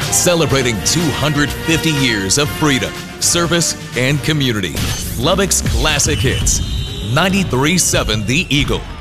Celebrating 250 years of freedom, service, and community. Lubbock's Classic Hits. 93.7 The Eagle.